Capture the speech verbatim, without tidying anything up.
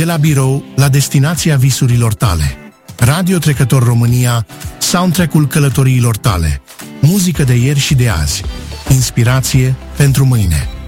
la birou la destinația visurilor tale. Radio Trecător România, soundtrack-ul călătoriilor tale. Muzică de ieri și de azi. Inspirație pentru mâine.